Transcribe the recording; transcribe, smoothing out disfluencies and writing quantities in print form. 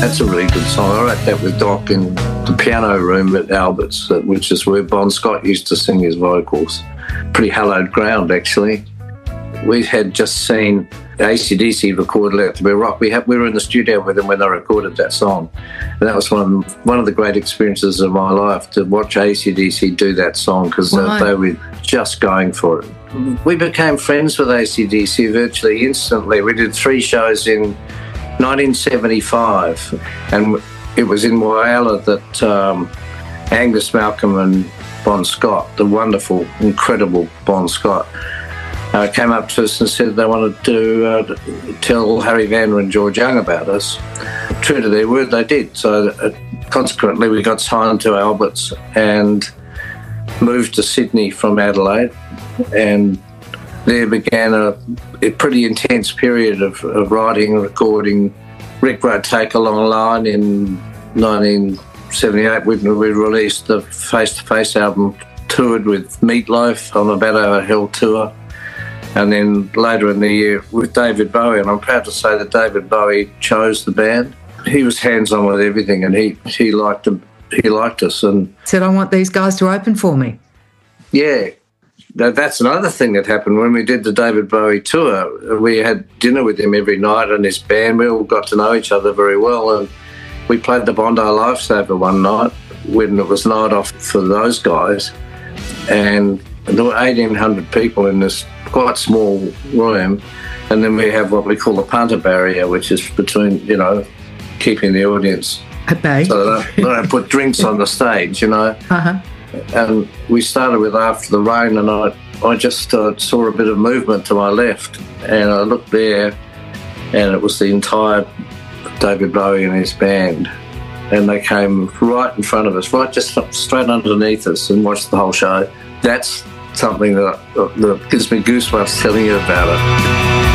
That's a really good song. I wrote that with Doc in the piano room at Albert's, which is where Bon Scott used to sing his vocals. Pretty hallowed ground, actually. We had just seen AC/DC record Let There Be Rock. We were in the studio with them when they recorded that song. And that was one of the great experiences of my life, to watch AC/DC do that song, because they were just going for it. We became friends with AC/DC virtually instantly. We did 3 shows in 1975, and it was in Whyalla that Angus Malcolm and Bon Scott, the wonderful, incredible Bon Scott, came up to us and said they wanted to tell Harry Vanda and George Young about us. True to their word, they did. So consequently, we got signed to Albert's and moved to Sydney from Adelaide, and there began a pretty intense period of writing and recording. Rick wrote Take a Long Line in 1978. We released the Face to Face album, toured with Meatloaf on the Battle of Hell tour, and then later in the year with David Bowie. And I'm proud to say that David Bowie chose the band. He was hands-on with everything, and he liked them. He liked us and said, "I want these guys to open for me." Yeah. That's another thing that happened when we did the David Bowie tour. We had dinner with him every night and his band. We all got to know each other very well, and we played the Bondi Lifesaver one night when it was night off for those guys, and there were 1,800 people in this quite small room, and then we have what we call the punter barrier, which is between, keeping the audience at bay, so they don't put drinks on the stage, Uh-huh. And we started with After the Rain, and I just saw a bit of movement to my left, and I looked there, and it was the entire David Bowie and his band, and they came right in front of us, right just straight underneath us, and watched the whole show. That's something that gives me goosebumps telling you about it.